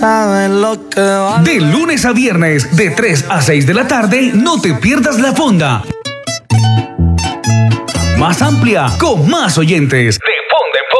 saben lo que vale. De lunes a viernes, de 3 a 6 de la tarde, no te pierdas La Fonda. Más amplia, con más oyentes. De